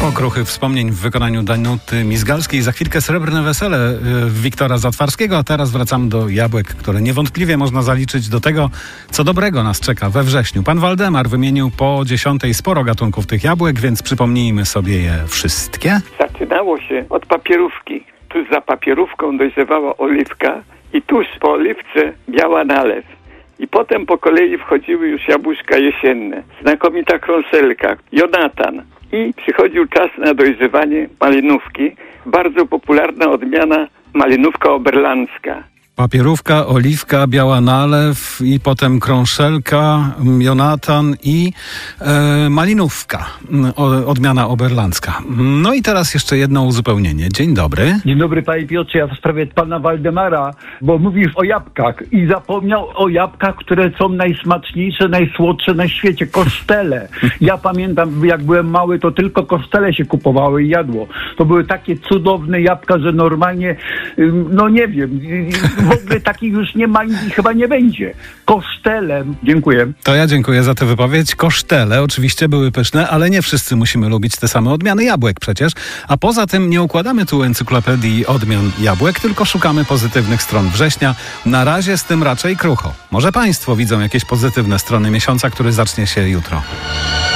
Okruchy wspomnień w wykonaniu Danuty Mizgalskiej. Za chwilkę Srebrne Wesele Wiktora Zatwarskiego, a teraz wracamy do jabłek, które niewątpliwie można zaliczyć do tego, co dobrego nas czeka we wrześniu. Pan Waldemar wymienił po 10 sporo gatunków tych jabłek, więc przypomnijmy sobie je wszystkie. Zaczynało się od papierówki. Tuż za papierówką dojrzewała oliwka i tuż po oliwce biała nalew. I potem po kolei wchodziły już jabłuszka jesienne. Znakomita krążelka, Jonatan. I przychodził czas na dojrzewanie malinówki. Bardzo popularna odmiana malinówka oberlandzka. Papierówka, oliwka, biała nalew i potem krążelka, Jonatan i malinówka, odmiana oberlandzka. No i teraz jeszcze jedno uzupełnienie. Dzień dobry. Dzień dobry, panie Piotrze, ja w sprawie pana Waldemara, bo mówisz o jabłkach i zapomniał o jabłkach, które są najsmaczniejsze, najsłodsze na świecie, kosztele. Ja pamiętam, jak byłem mały, to tylko kosztele się kupowały i jadło. To były takie cudowne jabłka, że normalnie, no nie wiem, w ogóle takich już nie ma i chyba nie będzie. Kosztelem. Dziękuję. To ja dziękuję za tę wypowiedź. Kosztele oczywiście były pyszne, ale nie wszyscy musimy lubić te same odmiany jabłek przecież. A poza tym nie układamy tu encyklopedii odmian jabłek, tylko szukamy pozytywnych stron września. Na razie z tym raczej krucho. Może państwo widzą jakieś pozytywne strony miesiąca, który zacznie się jutro.